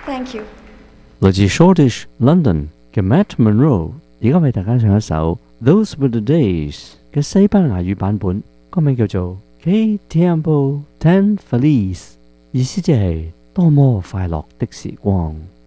Thank you。 來自 Shoreditch London 嘅 Matt Monro， 而家為大家唱一首 Those Were the Days 嘅西班牙語版本，歌名叫做 Que Tiempo Tan Feliz， 意思即係多麼快樂的時光。